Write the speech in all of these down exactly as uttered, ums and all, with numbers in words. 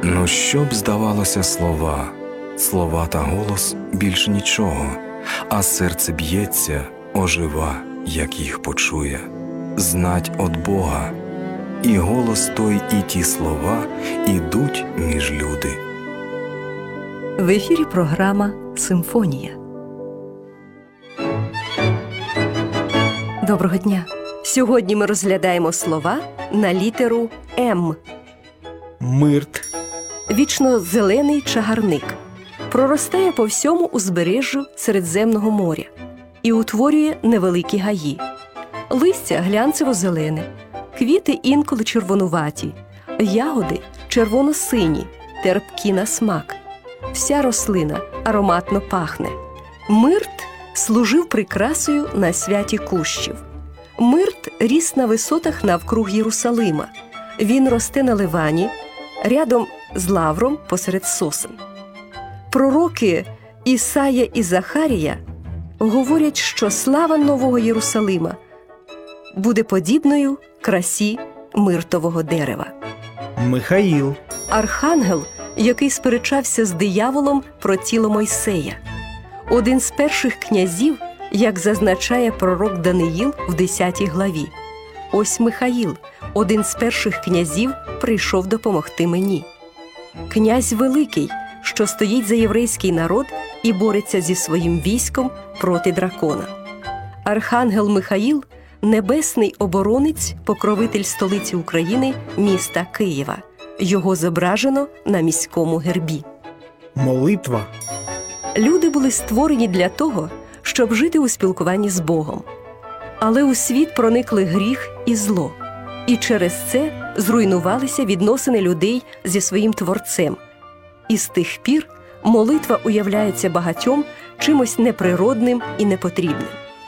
Ну, що б здавалося слова, слова та голос більш нічого, а серце б'ється, ожива, як їх почує. Знать от Бога, і голос той, і ті слова ідуть між люди. В ефірі програма «Симфонія». Доброго дня! Сьогодні ми розглядаємо слова на літеру «М». Мирт. Вічно-зелений чагарник. Проростає по всьому узбережжю Середземного моря і утворює невеликі гаї. Листя глянцево-зелене, квіти інколи червонуваті, ягоди червоно-сині, терпкі на смак. Вся рослина ароматно пахне. Мирт служив прикрасою на святі кущів. Мирт ріс на висотах навкруг Єрусалима. Він росте на Ливані, рядом з лавром посеред сосен. Пророки Ісая і Захарія говорять, що слава Нового Єрусалима буде подібною красі миртового дерева. Михаїл. Архангел, який сперечався з дияволом про тіло Мойсея. Один з перших князів, як зазначає пророк Даниїл в десятій главі. Ось Михаїл, один з перших князів, прийшов допомогти мені. Князь великий, що стоїть за єврейський народ і бореться зі своїм військом проти дракона. Архангел Михаїл – небесний оборонець, покровитель столиці України, міста Києва. Його зображено на міському гербі. Молитва. Люди були створені для того, щоб жити у спілкуванні з Богом. Але у світ проникли гріх і зло. І через це зруйнувалися відносини людей зі своїм Творцем. І з тих пір молитва уявляється багатьом чимось неприродним і непотрібним.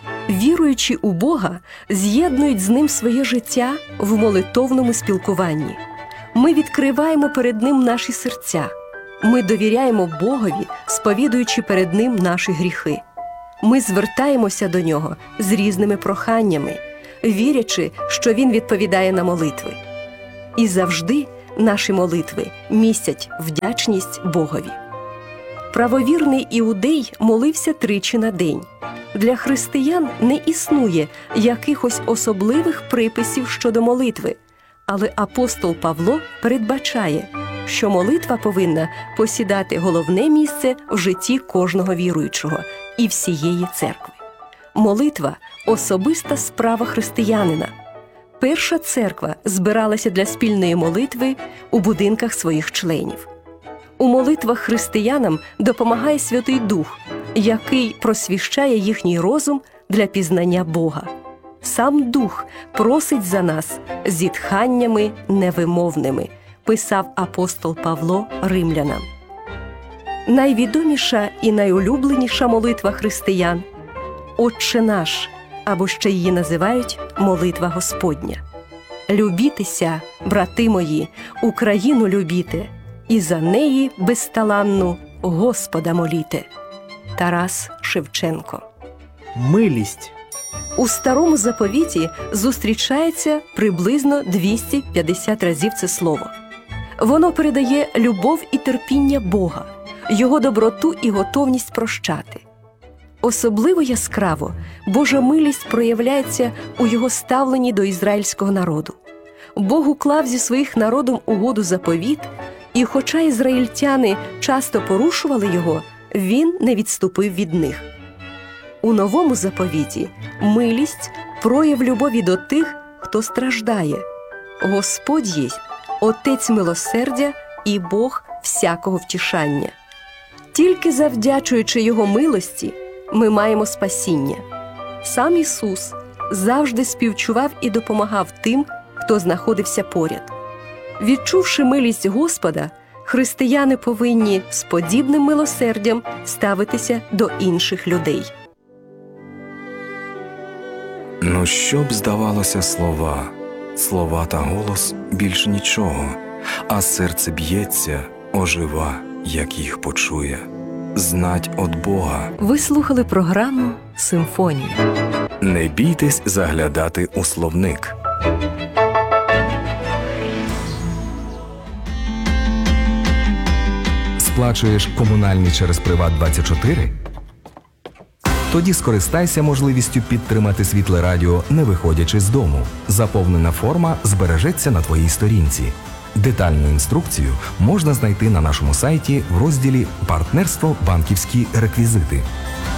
Віруючи у Бога, з'єднують з Ним своє життя в молитовному спілкуванні. Ми відкриваємо перед Ним наші серця. Ми довіряємо Богові, сповідуючи перед Ним наші гріхи. Ми звертаємося до Нього з різними проханнями, вірячи, що Він відповідає на молитви. І завжди наші молитви містять вдячність Богові. Правовірний іудей молився тричі на день. Для християн не існує якихось особливих приписів щодо молитви, але апостол Павло передбачає, що молитва повинна посідати головне місце в житті кожного віруючого і всієї церкви. Молитва – особиста справа християнина. Перша церква збиралася для спільної молитви у будинках своїх членів. У молитвах християнам допомагає Святий Дух, який просвіщає їхній розум для пізнання Бога. Сам Дух просить за нас зітханнями невимовними, писав апостол Павло римлянам. Найвідоміша і найулюбленіша молитва християн – «Отче наш», або ще її називають «Молитва Господня». «Любітеся, брати мої, Україну любіте, і за неї безталанну Господа моліте». Тарас Шевченко. Милість. У Старому Заповіті зустрічається приблизно двісті п'ятдесят разів це слово. Воно передає любов і терпіння Бога, Його доброту і готовність прощати. Особливо яскраво Божа милість проявляється у Його ставленні до ізраїльського народу. Бог уклав зі своїх народом угоду заповіт, і хоча ізраїльтяни часто порушували його, Він не відступив від них. У Новому заповіті милість – прояв любові до тих, хто страждає. Господь єсть Отець милосердя і Бог всякого втішання. Тільки завдячуючи Його милості, ми маємо спасіння. Сам Ісус завжди співчував і допомагав тим, хто знаходився поряд. Відчувши милість Господа, християни повинні з подібним милосердям ставитися до інших людей. Ну, що б здавалося слова, слова та голос більш нічого, а серце б'ється, ожива, як їх почує. Знать от Бога. Ви слухали програму «Симфонія». Не бійтесь заглядати у словник. сплачуєш комунальні через Приват двадцять чотири? Тоді скористайся можливістю підтримати Світле Радіо, не виходячи з дому. Заповнена форма збережеться на твоїй сторінці. Детальну інструкцію можна знайти на нашому сайті в розділі «Партнерство. Банківські реквізити».